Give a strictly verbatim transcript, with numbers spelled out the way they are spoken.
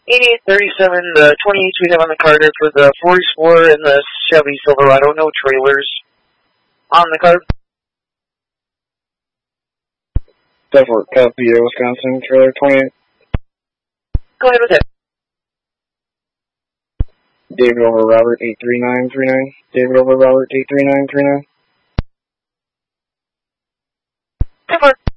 eighty-eight thirty-seven, the twenty-eight we have on the card are for the Ford Explorer and the Chevy Silverado, no trailers on the card. Fort Capio, Wisconsin, trailer twenty-eight. Go ahead with it. David over Robert, eight three nine three nine. David over Robert, eight three nine three nine. Come on.